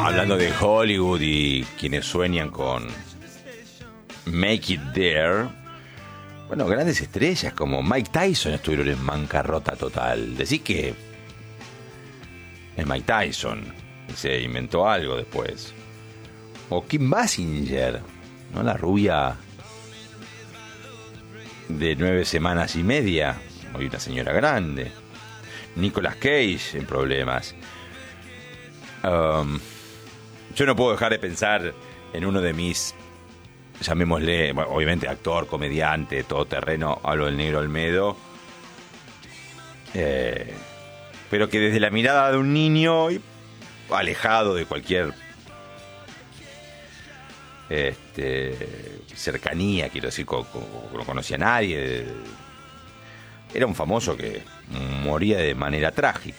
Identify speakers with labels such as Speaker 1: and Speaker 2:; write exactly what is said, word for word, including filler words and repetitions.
Speaker 1: hablando de Hollywood y quienes sueñan con Make It There, bueno, grandes estrellas como Mike Tyson estuvieron en bancarrota total. Decís que es Mike Tyson y se inventó algo después. O Kim Basinger, ¿no? La rubia de nueve semanas y media, hoy una señora grande. Nicolas Cage en problemas. Um, yo no puedo dejar de pensar en uno de mis, llamémosle, bueno, obviamente actor, comediante, todoterreno, hablo del Negro Olmedo, eh, pero que desde la mirada de un niño, alejado de cualquier este, cercanía, quiero decir, co- co- no conocía a nadie, era un famoso que moría de manera trágica.